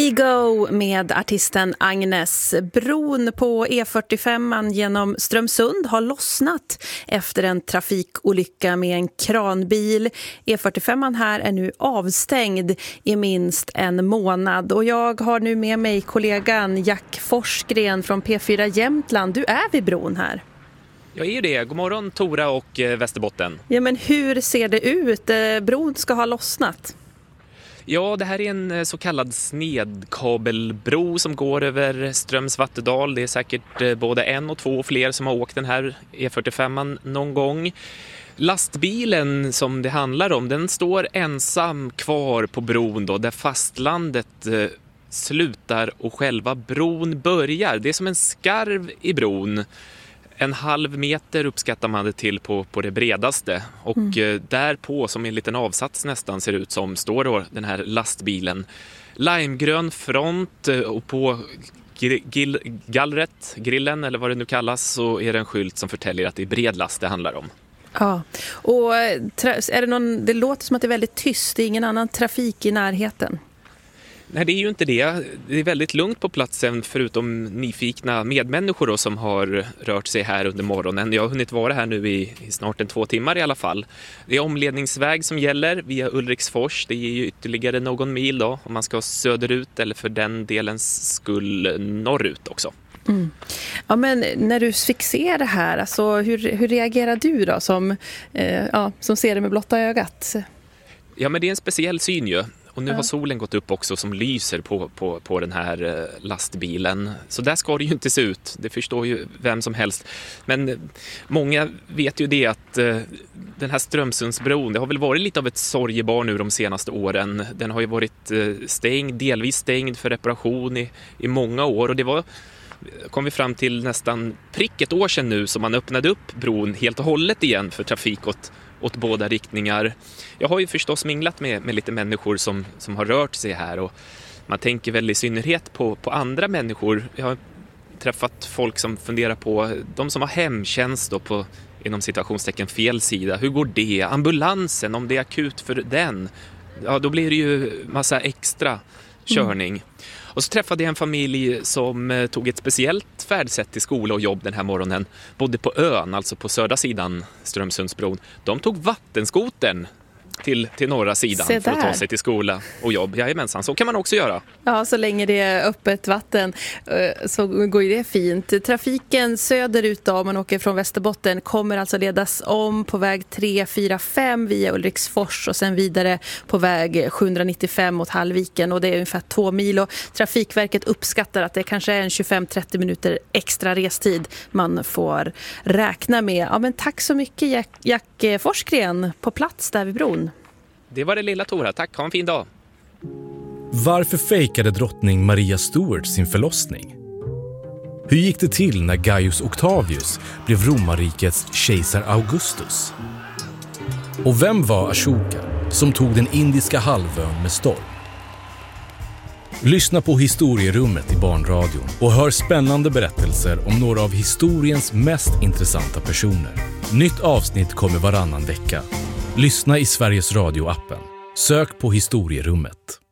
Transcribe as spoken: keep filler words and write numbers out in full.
We Go med artisten Agnes. Bron på E fyrtiofem genom Strömsund har lossnat efter en trafikolycka med en kranbil. E fyrtiofem här är nu avstängd i minst en månad. Och jag har nu med mig kollegan Jack Forsgren från P fyra Jämtland. Du är vid bron här. Jag är ju det. God morgon Tora och eh, Västerbotten. Ja, men hur ser det ut? Eh, bron ska ha lossnat. Ja, det här är en så kallad snedkabelbro som går över Ströms Vattedal. Det är säkert både en och två och fler som har åkt den här E fyrtiofem någon gång. Lastbilen som det handlar om, den står ensam kvar på bron då, där fastlandet eh, slutar och själva bron börjar. Det är som en skarv i bron. En halv meter uppskattar man det till på, på det bredaste. Och mm. därpå, som en liten avsats nästan ser ut som, står då den här lastbilen. Limegrön front och på gr- gallret, grillen eller vad det nu kallas, så är det en skylt som förtäljer att det är bredlast det handlar om. Ja, och är det någon, det låter som att det är väldigt tyst, det är ingen annan trafik i närheten. Nej, det är ju inte det. Det är väldigt lugnt på platsen förutom nyfikna medmänniskor då, som har rört sig här under morgonen. Jag har hunnit vara här nu i, i snart en två timmar i alla fall. Det är omledningsväg som gäller via Ulriksfors. Det ger ju ytterligare någon mil då om man ska söderut eller för den delens skull norrut också. Mm. Ja, men när du fick se det här, alltså, hur, hur reagerar du då som, eh, ja, som ser det med blotta ögat? Ja, men det är en speciell syn ju. Och nu ja. har solen gått upp också som lyser på, på, på den här lastbilen. Så där ska det ju inte se ut. Det förstår ju vem som helst. Men många vet ju det att uh, den här Strömsundsbron, det har väl varit lite av ett sorgebarn nu de senaste åren. Den har ju varit uh, stängd, delvis stängd för reparation i, i många år. Och det var, kom vi fram till nästan prick ett år sedan nu som man öppnade upp bron helt och hållet igen för trafik åt åt båda riktningar. Jag har ju förstås minglat med, med lite människor som, som har rört sig här och man tänker väl i synnerhet på, på andra människor. Jag har träffat folk som funderar på de som har hemtjänst då på inom situationstecken fel sida. Hur går det? Ambulansen, om det är akut för den, ja då blir det ju massa extra körning. Mm. Och så träffade jag en familj som tog ett speciellt färdsätt till skola och jobb den här morgonen. Bodde på ön, alltså på södra sidan Strömsundsbron. De tog vattenskotern till, till norra sidan för att ta sig till skola och jobb. Jajamensan, så kan man också göra. Ja, så länge det är öppet vatten så går det fint. Trafiken söderut då, om man åker från Västerbotten, kommer alltså ledas om på väg tre fyra fem via Ulriksfors och sen vidare på väg sjuhundranittiofem mot Hallviken, och det är ungefär två mil, och Trafikverket uppskattar att det kanske är en tjugofem till trettio minuter extra restid man får räkna med. Ja, men tack så mycket Jack, Jack Forsgren på plats där vid bron. Det var det lilla Tora. Tack, ha en fin dag. Varför fejkade drottning Maria Stuart sin förlossning? Hur gick det till när Gaius Octavius blev romarrikets kejsar Augustus? Och vem var Ashoka som tog den indiska halvön med storm? Lyssna på Historierummet i Barnradion och hör spännande berättelser om några av historiens mest intressanta personer. Nytt avsnitt kommer varannan vecka. Lyssna i Sveriges Radio-appen. Sök på Historierummet.